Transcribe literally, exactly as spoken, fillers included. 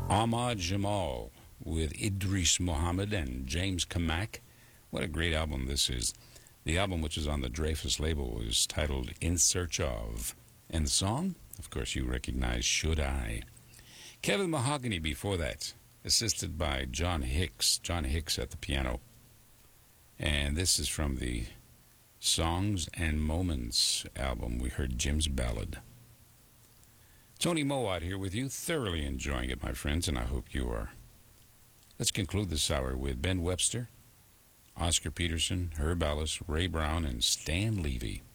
Ahmad Jamal with Idris Muhammad and James Kamak. What a great album this is. The album, which is on the Dreyfus label, is titled In Search Of. And the song, of course, you recognize, Should I. Kevin Mahogany before that, assisted by John Hicks. John Hicks at the piano. And this is from the Songs and Moments album. We heard Jim's Ballad. Tony Mowat here with you, thoroughly enjoying it, my friends, and I hope you are. Let's conclude this hour with Ben Webster, Oscar Peterson, Herb Ellis, Ray Brown, and Stan Levy.